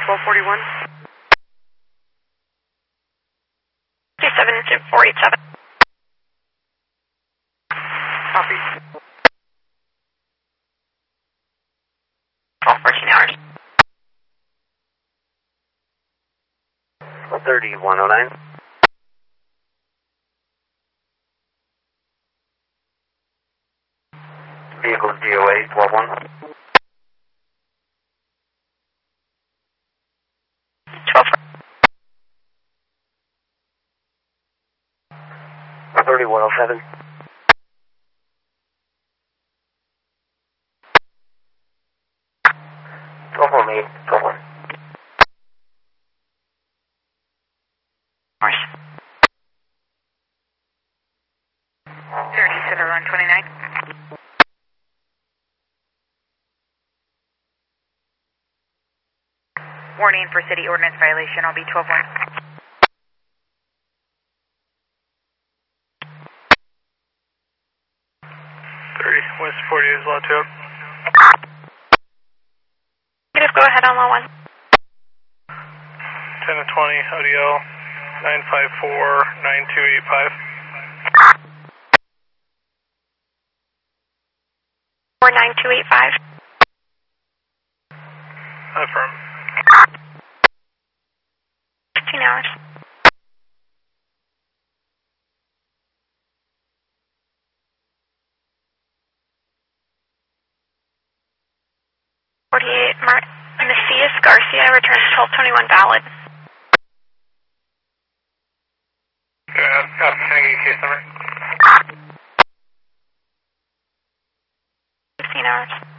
1241. 27487. Copy. 1214 hours. 3109. Vehicle GOA 121. 12. 3107. Twelve one eight, 12 Hours. 30, center line 29. Warning for city ordinance violation. I'll be 12-1. West 40 is lot 2. Negative, go ahead on low 1. 10 to 20, ODL 954-9285. 49285. Affirm. 15 hours. 48, Macias Garcia returns 1221 valid. Can I get your case number? 15 hours.